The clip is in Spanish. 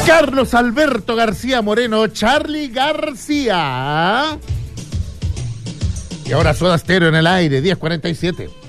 Carlos Alberto García Moreno, Charly García. Y ahora Soda Stereo en el aire, 10:47.